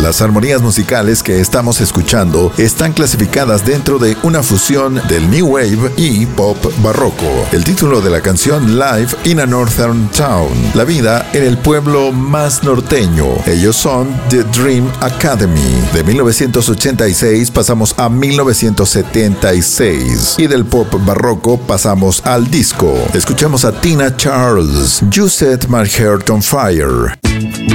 Las armonías musicales que estamos escuchando están clasificadas dentro de una fusión del New Wave y Pop barroco. El título de la canción, Live in a Northern Town, la vida en el pueblo más norteño. Ellos son The Dream Academy. De 1986 pasamos a 1976 y del pop barroco pasamos al disco. Escuchamos a Tina Charles, You Set My Heart on Fire.